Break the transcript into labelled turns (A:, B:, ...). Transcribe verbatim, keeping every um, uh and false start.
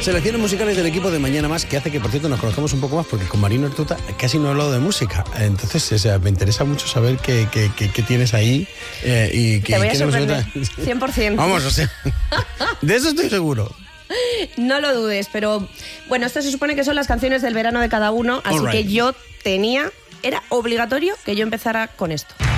A: Selecciones musicales del equipo de Mañana Más, que hace que, por cierto, nos conozcamos un poco más, porque con Marino Ortuta casi no he hablado de música. Entonces, o sea, me interesa mucho saber qué, qué, qué, qué tienes ahí. Eh, y que,
B: Te voy a
A: qué
B: sorprender, cien por ciento.
A: Vamos, o sea, de eso estoy seguro.
B: No lo dudes, pero bueno, esto se supone que son las canciones del verano de cada uno, así
A: All right.
B: que yo tenía, era obligatorio que yo empezara con esto.